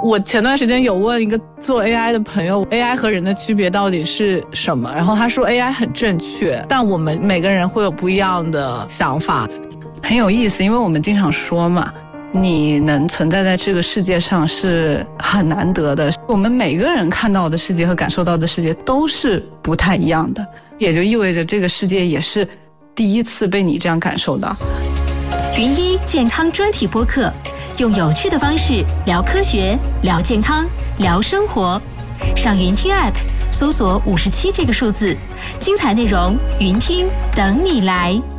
我前段时间有问一个做 AI 的朋友 AI 和人的区别到底是什么，然后他说 AI 很正确，但我们每个人会有不一样的想法。 很有意思，因为我们经常说嘛，你能存在在这个世界上是很难得的，我们每个人看到的世界和感受到的世界都是不太一样的，也就意味着这个世界也是第一次被你这样感受到。 云医健康专题播客，用有趣的方式聊科学、聊健康、聊生活。上云听 App 搜索57这个数字，精彩内容云听等你来。